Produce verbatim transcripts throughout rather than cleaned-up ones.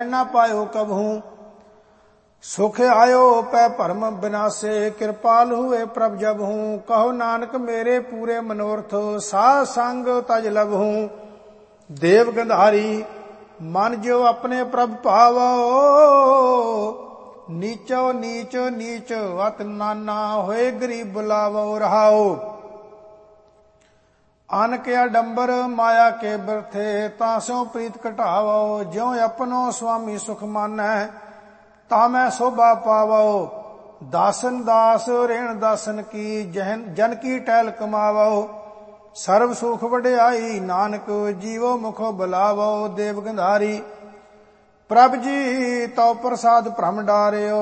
ना पायो कबहू। सुख आयो पै भरम बिनासे, कृपाल हुए प्रभ जब हूँ। कहो नानक मेरे पूरे मनोरथ, साध संग तज लबहू। देव गंधारी मन जो अपने प्रभ भावो, नीचो नीच नीच अत नाना, होए गरीब बुलावो रहाओ। अन के अडंबर माया के बरथे, तासों प्रीत घटावो। ज्यों अपनो स्वामी सुख मानै, तामै शोभा पावो। दासन दास रेण दासन की, जहन जन की टहल कमावो। सर्व सुख वड्याई नानक, जीवो मुखो बुलावो। देव गंधारी प्रभ जी तो प्रसाद भ्रम डारियो,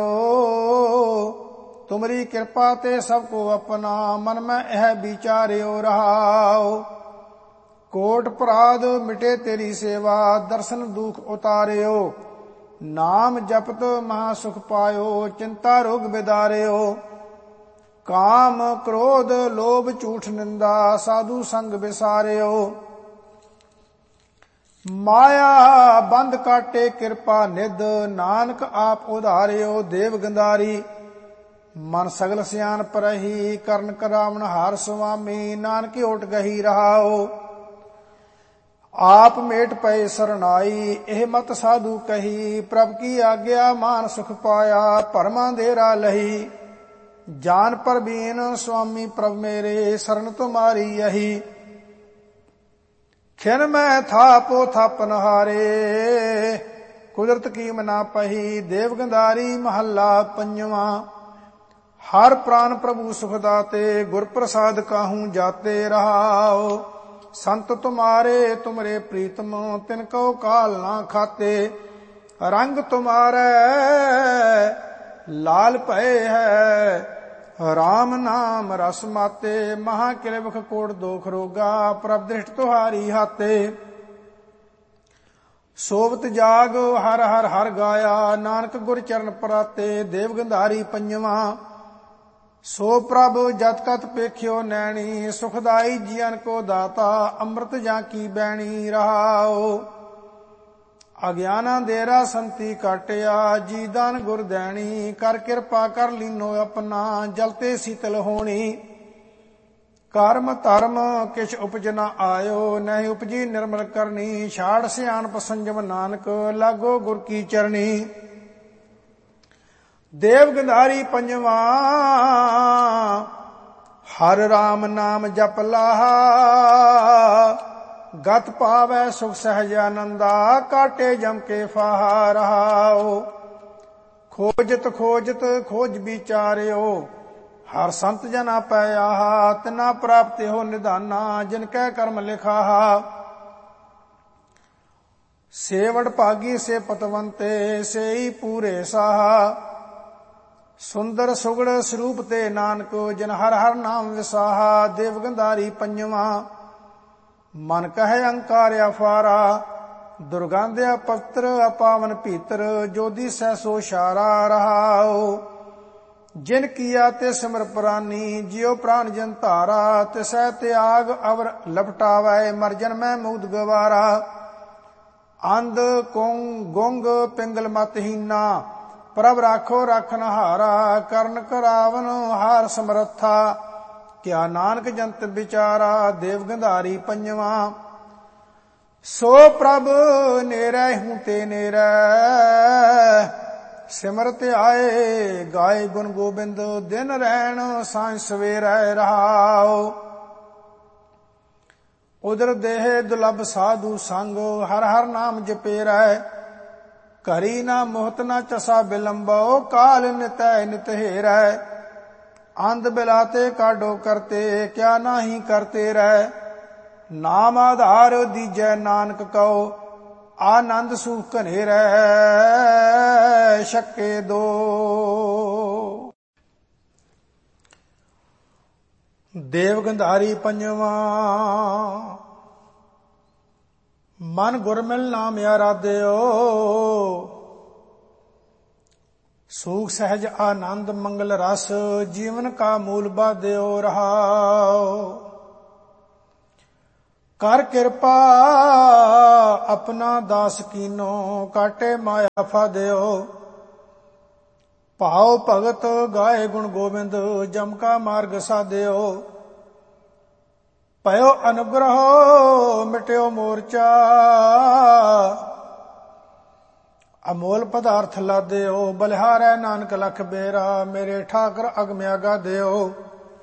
तुमरी कृपा ते सबको अपना, मन में यह विचारियो रहाओ। कोट अपराध मिटे तेरी सेवा, दर्शन दुख उतारियो। नाम जपत महासुख पायो, चिंता रोग बिदारियो। काम क्रोध लोभ झूठ निंदा, साधु संग बिसारियो। माया बंद काटे कृपा निध, नानक आप उधारियो। देव गंधारी मन सगल सियान परही, करन करावन हार स्वामी, नानक ओट गही रहाओ। आप मेट पए सरनाई, एह मत साधु कही। प्रभ की आज्ञा मान सुख पाया, भरमा अंधेरा लही। जान पर बीन स्वामी प्रभ मेरे, शरण तुम्हारी यही। खिन मैं थापो थापन हारे, कुदरत की मना पही। देव गंधारी महला पंजवा। हर प्राण प्रभु सुख दाते, गुर प्रसाद काहू जाते रहाओ। संत तुम्हारे तुमरे प्रीतम, तिनको काल ना खाते। रंग तुम्हारे लाल भये है, राम नाम रस माते। महाकिलबख कोट दोख रोगा, प्रभ दृष्ट तुहारी हाते। सोबत जाग हर हर हर गाया, नानक गुर चरण पराते। देव गंधारी पंजवा। सो प्रभ जत कत पेख्यो नैनी, सुखदाई जियन को दाता। अमृत जाकी बैणी रहाओ। अज्ञाना देरा संति काटिया, जी दान गुर दैनी। कर कृपा कर लीनो अपना, जलते शीतल होनी। कर्म धर्म किछ उपज न आयो, नहीं उपजी निर्मल करनी। छाड़ सियाणप संजम नानक, लागो गुर की चरणी। देव गंधारी पंजवा। हर राम नाम जप लाहा, गत पावै सुख सहज आनंदा। काटे जम के फाहा रहाओ। खोजत खोजत खोज विचारियो, हर संत जना पाया। तना प्राप्त हो निधाना, जिनकै कर्म लिखाहा। सेवड़ भागी से पतवंते, सेई पूरे साहा। सुंदर सुगड़ स्वरूप ते नानक, जिन हर हर नाम विसाहा। देव गंधारी पंजवा। मन कहे अंकार अफारा, दुर्गंध्य पवित्र अपावन भीतर। जोधी सहसो शारा रहाओ। जिन किया ते सिमर प्रानी, जियो प्राण जन धारा। तिसै त्याग अवर लपटावै, मरजन में मुद गवारा। अंध कुंग गुंग पिंगल मतहीना, प्रभ राखो राखन हारा। करन करावन हार समरथा, क्या नानक जंत विचारा। देव गंधारी पंजवा। सो प्रभ नेरै हूँ ते नेरै, सिमरत आए गाए गुण गोबिंद। दिन रैन सांझ सवेरै रहाओ। उदर देह दुलभ साधु संग, हर हर नाम जपेरै। करी ना मोहत ना चसा बिलंबो, काल नितै नित हेरै। अंध बिलाते काडो करते, क्या नाही करते रह। नाम आधार दीजै नानक कहो, आनंद सुख घनेरै शक्के दो। देव गंधारी पंजवा। मन गुरमिल नाम आराध्यो, सुख सहज आनंद मंगल रस। जीवन का मूल बाध्यो रहाओ। ਕਰ ਕਿਰਪਾ ਆਪਣਾ ਦਾਸ ਕੀਨੋ, ਕਾਟੇ ਮਾਇਆ ਫਾਦਿਓ। ਭਾਉ ਭਗਤ ਗਾਏ ਗੁਣ ਗੋਬਿੰਦ, ਜਮ ਕਾ ਮਾਰਗ ਸਾਧਿਓ। ਭਇਓ ਅਨੁਗ੍ਰਹ ਮਿਟਿਓ ਮੋਰਚਾ, ਅਮੋਲ ਪਦਾਰਥ ਲਾਦਿਓ। ਬਲਿਹਾਰੈ ਨਾਨਕ ਲਖ ਬੇਰਾ, ਮੇਰੇ ਠਾਕਰ ਅਗਮਿਆ ਗਾਦਿਓ।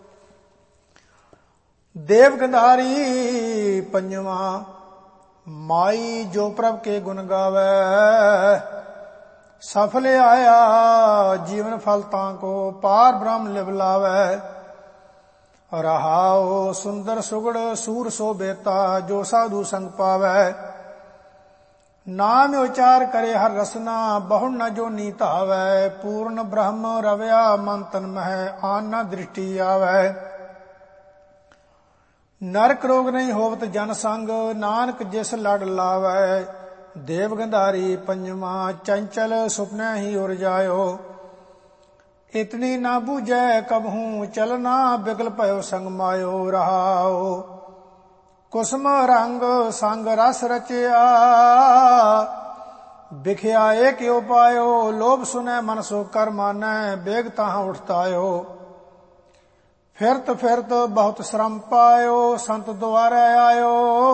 ਦੇਵ ਗੰਧਾਰੀ ਪੰਜਵਾ, ਮਾਈ ਜੋ ਪ੍ਰਭ ਕੇ ਗੁਣ ਗਾਵੈ। ਸਫਲ ਆਇਆ ਜੀਵਨ ਫਲ ਤਾਂ ਕੋ, ਪਾਰ ਬ੍ਰਹਮ ਲਿਵ ਲਾਵੈ। ਰਹਾਉ ਸੁੰਦਰ ਸੁਗੜ ਸੂਰ ਸੋ ਬੇਤਾ, ਜੋ ਸਾਧੂ ਸੰਗ ਪਾਵੈ। ਨਾਮ ਉਚਾਰ ਕਰੇ ਹਰ ਰਸਨਾ, ਬਹੁ ਨ ਜੋ ਨੀ ਧਾਵੈ। ਪੂਰਨ ਬ੍ਰਹਮ ਰਵਿਆ ਮਨ ਤਨ ਮਹਿ, ਆਨ ਨ ਦ੍ਰਿਸ਼ਟੀ ਆਵੈ। ਨਰਕ ਰੋਗ ਨਹੀਂ ਹੋਵਤ ਜਨ ਸੰਗ, ਨਾਨਕ ਜਿਸ ਲੜ ਲਾਵੈ। ਦੇਵ ਗੰਧਾਰੀ ਪੰਜਵਾ, ਚੰਚਲ ਸੁਪਨੇ ਹੀ ਉਰਜਾਇਓ। ਇਤਨੀ ਨਾ ਬੂਝੈ ਕਬਹੂ ਚਲਨਾ, ਬਿਗਲ ਭਇਓ ਸੰਗ ਮਾਇਓ। ਰਹਾਉ ਕੁਸਮ ਰੰਗ ਸੰਗ ਰਸ ਰਚਿਆ, ਬਿਖਿਆ ਏ ਕਿਉ ਪਾਇਓ। ਲੋਭ ਸੁਨੈ ਮਨ ਸੋ ਕਰ ਮਾਨੈ, ਬੇਗ ਤਾਹਾਂ ਉਠਤਾਇਓ। ਫਿਰਤ ਫਿਰਤ ਬਹੁਤ ਸ਼ਰਮ ਪਾਇਓ, ਸੰਤ ਦੁਆਰੇ ਆਇਓ।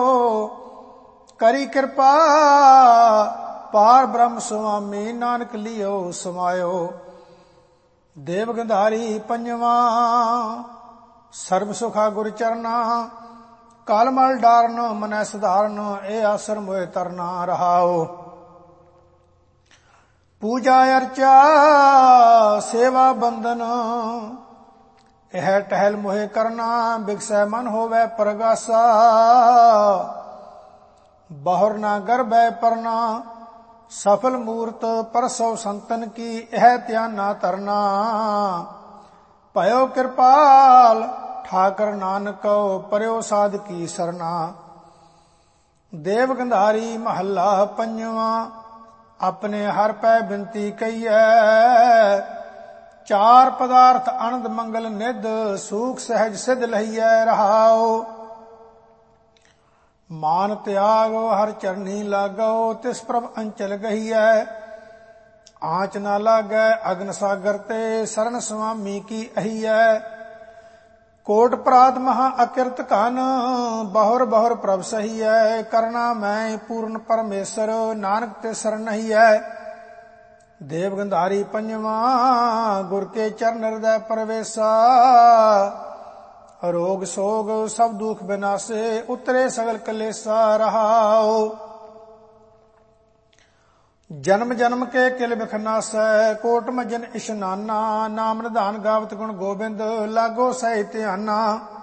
ਕਰੀ ਕਿਰਪਾ ਪਾਰ ਬ੍ਰਹਮ ਸੁਆਮੀ, ਨਾਨਕ ਲਿਓ ਸਮਾਇਓ। ਦੇਵ ਗੰਧਾਰੀ ਪੰਜਵਾ, ਸਰਬ ਸੁਖਾ ਗੁਰ ਚਰਨਾ। ਕਾਲ ਮਲ ਡਾਰਨ ਮਨੈ ਸਧਾਰਨ, ਇਹ ਆਸਰ ਮੋਇ ਤਰਨਾ। ਰਹਾਉ ਪੂਜਾ ਅਰਚਾ ਸੇਵਾ ਬੰਦਨ, ਇਹ ਟਹਿਲ ਮੋਹਿ ਕਰਨਾ। ਬਿਗਸੈ ਮਨ ਹੋਵੈ ਪ੍ਰਗਾਸਾ, ਬਹੁਰ ਨਾ ਗਰਭੈ ਪਰਨਾ। ਸਫਲ ਮੂਰਤ ਪਰਸੋ ਸੰਤਨ ਕੀ, ਇਹ ਧਿਆਨ ਨਾ ਤਰਨਾ। ਭਇਓ ਕਿਰਪਾਲ ਠਾਕਰ ਨਾਨਕੋ, ਪਰਿਓ ਸਾਧ ਕੀ ਸਰਨਾ। ਦੇਵ ਗੰਧਾਰੀ ਮਹੱਲਾ ਪੰਜਵਾ, ਆਪਣੇ ਹਰ ਪੈ ਬਿਨਤੀ ਕਹੀਐ। ਚਾਰ ਪਦਾਰਥ ਆਨੰਦ ਮੰਗਲ ਨਿਧ, ਸੂਖ ਸਹਿਜ ਸਿਧ ਲਹੀਐ। ਰਹਾਉ ਮਾਨ ਤਿਆਗੋ ਹਰ ਚਰਨੀ ਲਾਗੋ, ਤਿਸ ਪ੍ਰਭ ਅੰਚਲ ਗਹੀਐ। ਆਂਚ ਨਾ ਲਾਗੈ ਅਗਨ ਸਾਗਰ ਤੇ, ਸਰਨ ਸੁਆਮੀ ਕੀ ਅਹੀਐ। ਕੋਟ ਪ੍ਰਾਤ ਮਹਾ ਅਕਿਰਤ ਘਨ, ਬਹੁਰ ਬਹੁਰ ਪ੍ਰਭ ਸਹੀਐ। ਕਰਨਾ ਮੈਂ ਪੂਰਨ ਪਰਮੇਸ਼ਰ, ਨਾਨਕ ਤੇ ਸਰਨ ਨਹੀਂਐ। ਦੇਵ ਗੰਧਾਰੀ ਪੰਜਵਾ, ਗੁਰ ਕੇ ਚਰਨ ਹਿਰਦੈ ਪਰਵੇਸਾ। ਰੋਗ ਸੋਗ ਸਭ ਦੁਖ ਬਿਨਾਸੇ, ਉਤਰੇ ਸਗਲ ਕਲੇਸਾ। ਰਹਾਉ ਜਨਮ ਜਨਮ ਕੇ ਕਿਲ ਬਿਖ ਨਾਸੈ, ਕੋਟ ਮਜਨ ਇਸ਼ਨਾਨਾ। ਨਾਮ ਨਿਧਾਨ ਗਾਵਤ ਗੁਣ ਗੋਬਿੰਦ, ਲਾਗੋ ਸਹਿ ਧਿਆਨਾ।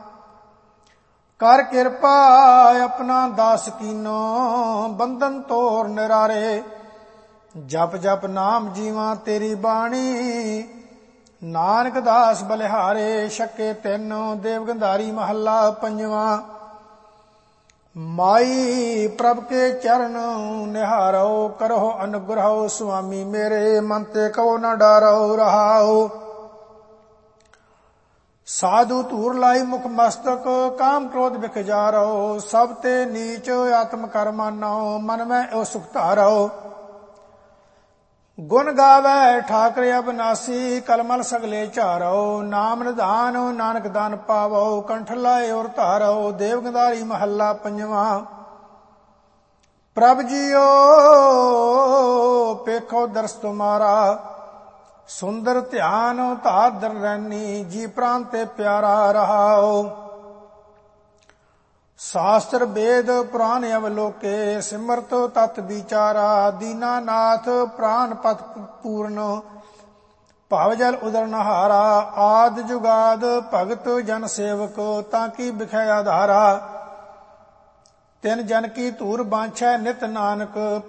ਕਰ ਕਿਰਪਾ ਆਪਣਾ ਦਾਸ ਕੀਨੋ, ਬੰਧਨ ਤੋਰ ਨਿਰਾਰੇ। ਜਪ ਜਪ ਨਾਮ ਜੀਵਾਂ ਤੇਰੀ ਬਾਣੀ, ਨਾਨਕ ਦਾਸ ਬਲਿਹਾਰੇ। ਛਕੇ ਤਿੰਨ। ਦੇਵ ਗੰਧਾਰੀ ਮਹੱਲਾ ਪੰਜਵਾ, ਮਾਈ ਪ੍ਰਭ ਕੇ ਚਰਨ ਨਿਹਾਰੋ। ਕਰੋ ਅਨੁਗ੍ਰਹ ਸੁਆਮੀ ਮੇਰੇ, ਮਨ ਤੇ ਕਉ ਨ ਡਾਰੋ। ਰਹਾਉ ਸਾਧੂ ਧੂਰ ਲਾਈ ਮੁਖ ਮਸਤਕ, ਕਾਮ ਕ੍ਰੋਧ ਬਿਖ ਜਾਰੋ। ਸਭ ਤੇ ਨੀਚ ਆਤਮ ਕਰ ਮਾਨੋ, ਮਨ ਮੈਂ ਉਹ ਸੁਖ ਧਾਰੋ। ਗੁਣ ਗਾਵੈ ਠਾਕਰ ਅਬਨਾਸੀ, ਕਲਮਲ ਸਗਲੇ ਝਾਰੋ। ਨਾਮ ਨਿਧਾਨ ਨਾਨਕ ਦਾਨ ਪਾਵੋ, ਕੰਠ ਲਾਏ ਔਰ ਧਾਰੋ। ਦੇਵ ਗੰਧਾਰੀ ਮਹੱਲਾ ਪੰਜਵਾ, ਪ੍ਰਭ ਜੀਓ ਪੇਖੋ ਦਰਸ ਤੁਮਾਰਾ। ਸੁੰਦਰ ਧਿਆਨ ਧਾਰ ਦਰ ਰੈਨੀ, ਜੀ ਪ੍ਰਾਨ ਤੇ ਪਿਆਰਾ। ਰਹਾਉ ਸ਼ਾਸਤਰ ਵੇਦ ਪੁਰਾਨ ਅਵਲੋਕੇ, ਸਿਮਰਤ ਤਤ ਵਿਚਾਰਾ। ਦੀਨਾਨਾਥ ਪ੍ਰਾਨ ਪਤ ਪੂਰਨ, ਭਾਵ ਜਲ ਉਦਰਨਹਾਰਾ। ਆਦ ਜੁਗਾਦ ਭਗਤ ਜਨ ਸੇਵਕ, ਤਾਂ ਕੀ ਬਿਖੈ ਆਧਾਰਾ। ਤਿਨ ਜਨ ਕੀ ਧੂਰ ਬਾਂਛੈ ਨਿਤ ਨਾਨਕ,